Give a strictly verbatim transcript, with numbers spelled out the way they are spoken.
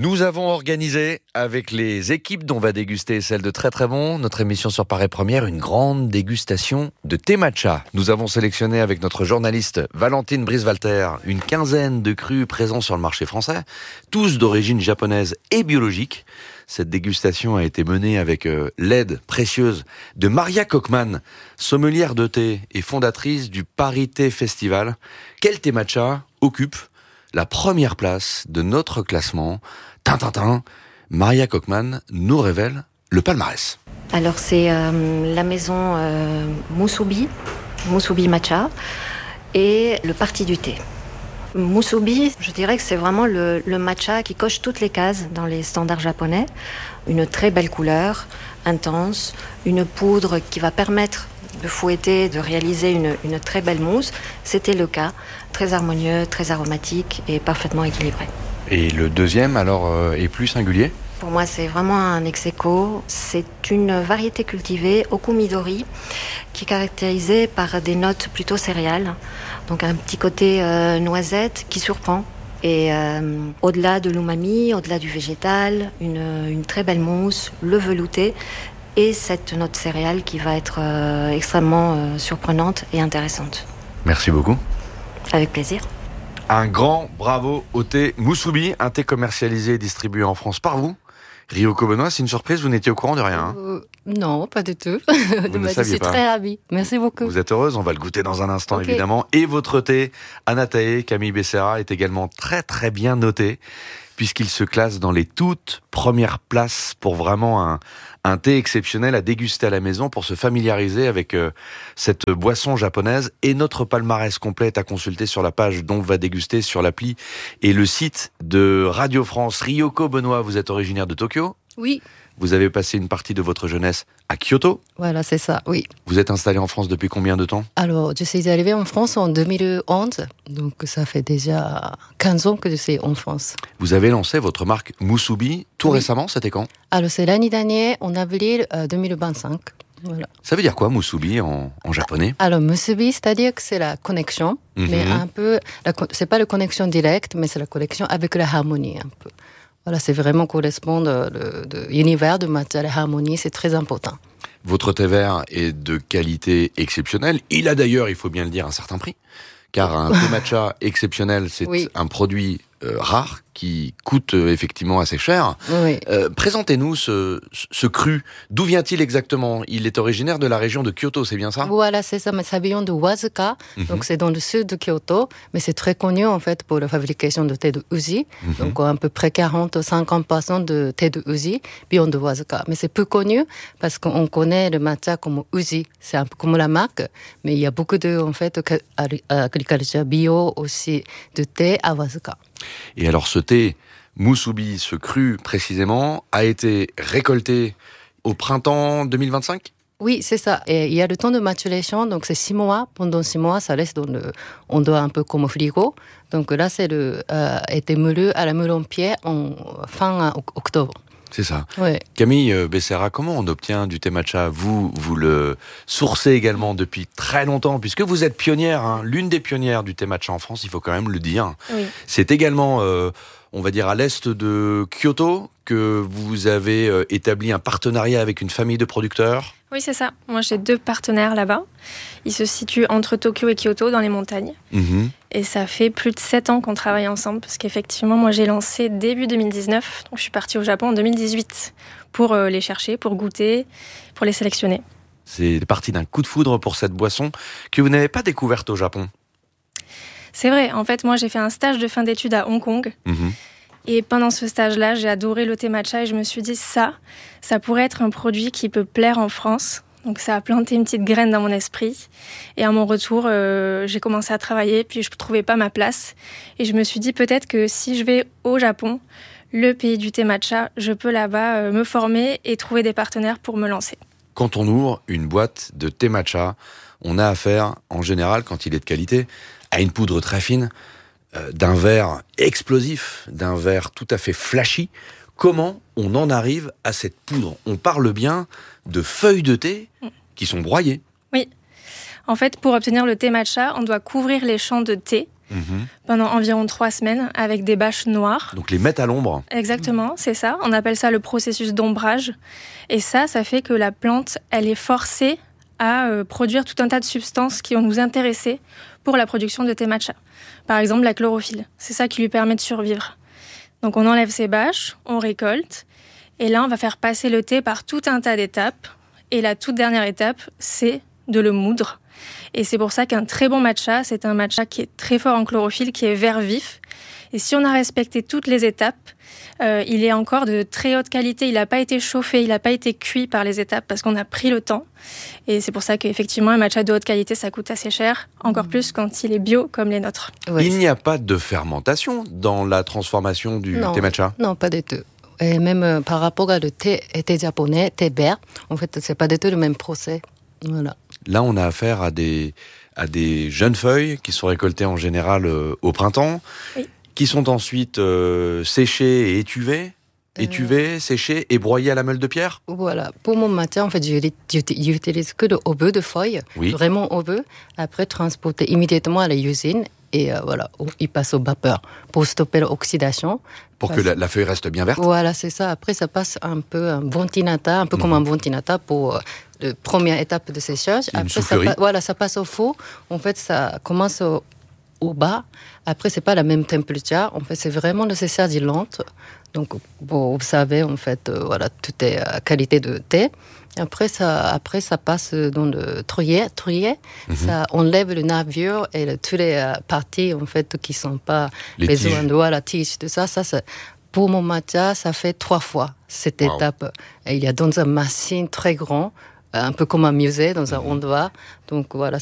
Nous avons organisé avec les équipes dont va déguster celle de Très Très Bon, notre émission sur Paris Première, une grande dégustation de thé matcha. Nous avons sélectionné avec notre journaliste Valentine Brice-Walter une quinzaine de crus présents sur le marché français, tous d'origine japonaise et biologique. Cette dégustation a été menée avec euh, l'aide précieuse de Maria Kochman, sommelière de thé et fondatrice du Paris Thé Festival. Quel thé matcha occupe la première place de notre classement? Tintintin, Maria Kochman nous révèle le palmarès. Alors c'est euh, la maison euh, Musubi, Musubi Matcha et le Parti du thé. Musubi, je dirais que c'est vraiment le, le matcha qui coche toutes les cases dans les standards japonais. Une très belle couleur, intense, une poudre qui va permettre de fouetter, de réaliser une, une très belle mousse. C'était le cas, très harmonieux, très aromatique et parfaitement équilibré. Et le deuxième, alors, euh, est plus singulier ? Pour moi, c'est vraiment un ex-aequo. C'est une variété cultivée, Okumidori, qui est caractérisée par des notes plutôt céréales. Donc un petit côté euh, noisette qui surprend. Et euh, au-delà de l'umami, au-delà du végétal, une, une très belle mousse, le velouté et cette note céréale qui va être euh, extrêmement euh, surprenante et intéressante. Merci beaucoup. Avec plaisir. Un grand bravo au thé Musubi, un thé commercialisé et distribué en France par vous. Ryoko Benoît, c'est une surprise, vous n'étiez au courant de rien hein euh, Non, pas du tout. Vous ne Je saviez suis pas. très ravie. Merci beaucoup. Vous êtes heureuse, on va le goûter dans un instant Okay. évidemment. Et votre thé, Anatae, Camille Becerra, est également très très bien noté, puisqu'il se classe dans les toutes premières places pour vraiment un, un thé exceptionnel à déguster à la maison pour se familiariser avec euh, cette boisson japonaise. Et notre palmarès complet est à consulter sur la page dont va déguster sur l'appli et le site de Radio France. Ryoko Benoît, vous êtes originaire de Tokyo. Oui. Vous avez passé une partie de votre jeunesse à Kyoto. Voilà, c'est ça, oui. Vous êtes installé en France depuis combien de temps ? Alors, je suis arrivée en France en deux mille onze, donc ça fait déjà quinze ans que je suis en France. Vous avez lancé votre marque Musubi tout Oui. récemment, c'était quand ? Alors, c'est l'année dernière, en avril euh, deux mille vingt-cinq. Voilà. Ça veut dire quoi, Musubi, en, en japonais ? Alors, musubi, c'est-à-dire que c'est la connexion, Mhm. mais un peu, la, c'est pas la connexion directe, mais c'est la connexion avec la harmonie, un peu. Voilà, c'est vraiment correspondre de, de l'univers de matcha, la harmonie, c'est très important. Votre thé vert est de qualité exceptionnelle. Il a d'ailleurs, il faut bien le dire, un certain prix. Car un thé matcha exceptionnel, c'est Oui. un produit euh, rare qui coûte euh, effectivement assez cher. Oui. Euh, présentez-nous ce, ce cru. D'où vient-il exactement ? Il est originaire de la région de Kyoto, c'est bien ça ? Voilà, c'est ça, mais ça vient de Wazuka, Mhm. donc c'est dans le sud de Kyoto, mais c'est très connu en fait pour la fabrication de thé de uji, Mhm. donc à peu près quarante à cinquante pour cent de thé de uji vient de Wazuka. Mais c'est peu connu parce qu'on connaît le matcha comme uji, c'est un peu comme la marque, mais il y a beaucoup de en fait agriculture bio aussi de thé à Wazuka. Et alors ce thé Musubi, ce cru précisément, a été récolté au printemps deux mille vingt-cinq ? Oui, c'est ça. Et il y a le temps de maturation, donc c'est six mois. Pendant six mois, ça reste dans le, on doit un peu comme au frigo. Donc là, c'est le, euh, été moulu à la moule en pierre en fin octobre. C'est ça. Ouais. Camille Becerra, comment on obtient du thé matcha ? Vous, vous le sourcez également depuis très longtemps, puisque vous êtes pionnière, hein, l'une des pionnières du thé matcha en France, il faut quand même le dire. Oui. C'est également, euh, on va dire, à l'est de Kyoto que vous avez euh, établi un partenariat avec une famille de producteurs. Oui, c'est ça. Moi, j'ai deux partenaires là-bas. Ils se situent entre Tokyo et Kyoto, dans les montagnes. Mmh. Et ça fait plus de sept ans qu'on travaille ensemble, parce qu'effectivement, moi, j'ai lancé début deux mille dix-neuf. Donc, je suis partie au Japon en deux mille dix-huit pour euh, les chercher, pour goûter, pour les sélectionner. C'est parti d'un coup de foudre pour cette boisson que vous n'avez pas découverte au Japon. C'est vrai. En fait, moi, j'ai fait un stage de fin d'études à Hong Kong. Mmh. Et pendant ce stage-là, j'ai adoré le thé matcha et je me suis dit, ça, ça pourrait être un produit qui peut plaire en France. Donc ça a planté une petite graine dans mon esprit. Et à mon retour, euh, j'ai commencé à travailler, puis je ne trouvais pas ma place. Et je me suis dit, peut-être que si je vais au Japon, le pays du thé matcha, je peux là-bas euh, me former et trouver des partenaires pour me lancer. Quand on ouvre une boîte de thé matcha, on a affaire, en général, quand il est de qualité, à une poudre très fine, euh, d'un verre explosif, d'un verre tout à fait flashy. Comment on en arrive à cette poudre ? On parle bien de feuilles de thé qui sont broyées. Oui. En fait, pour obtenir le thé matcha, on doit couvrir les champs de thé mmh. pendant environ trois semaines avec des bâches noires. Donc les mettre à l'ombre. Exactement, c'est ça. On appelle ça le processus d'ombrage. Et ça, ça fait que la plante, elle est forcée à euh, produire tout un tas de substances qui vont nous intéresser pour la production de thé matcha. Par exemple, la chlorophylle. C'est ça qui lui permet de survivre. Donc on enlève ces bâches, on récolte, et là on va faire passer le thé par tout un tas d'étapes. Et la toute dernière étape, c'est de le moudre. Et c'est pour ça qu'un très bon matcha, c'est un matcha qui est très fort en chlorophylle, qui est vert vif. Et si on a respecté toutes les étapes, euh, il est encore de très haute qualité. Il n'a pas été chauffé, il n'a pas été cuit par les étapes parce qu'on a pris le temps. Et c'est pour ça qu'effectivement, un matcha de haute qualité, ça coûte assez cher. Encore plus quand il est bio comme les nôtres. Ouais. Il n'y a pas de fermentation dans la transformation du non, thé matcha ? Non, pas du tout. Et même euh, par rapport à le thé, thé japonais, thé vert, en fait, c'est pas du tout le même procès. Voilà. Là, on a affaire à des, à des jeunes feuilles qui sont récoltées en général euh, au printemps, oui. qui sont ensuite euh, séchées et étuvées, euh... étuvées, séchées et broyées à la meule de pierre. Voilà. Pour mon matcha, en fait, j'utilise que le obus de feuilles, oui. vraiment obus, après transporter immédiatement à l'usine. Et euh, voilà, il passe aux vapeurs pour stopper l'oxydation. Pour que la, la feuille reste bien verte. Voilà, c'est ça. Après, ça passe un peu un ventinata, un peu mmh. comme un ventinata pour euh, la première étape de séchage. Une Après, ça, voilà, ça passe au four. En fait, ça commence au, au bas. Après, c'est pas la même température. En fait, c'est vraiment le séchage lent. Donc, bon, vous savez, en fait, euh, voilà, tout est à qualité de thé. Après ça, après, ça passe dans le trouillet. trouillet. Mm-hmm. Ça enlève le nervure et le, toutes les euh, parties, en fait, qui ne sont pas les besoin tiges. de la tige, tout ça. ça, ça pour mon matcha, ça fait trois fois cette wow. étape. Et il y a dans une machine très grande, un peu comme un musée, dans un mm-hmm. endroit. Donc voilà,